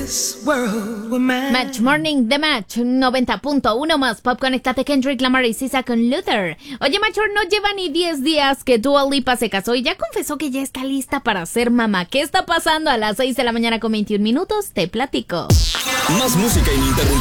Match Morning de Match 90.1 más Pop. Conectate Kendrick Lamar y Sisa con Luther. Oye, Macho, no lleva ni 10 días que Dua Lipa se casó y ya confesó que ya está lista para ser mamá. ¿Qué está pasando a las 6 de la mañana con 21 minutos? Te platico. Más música ininterrumpida.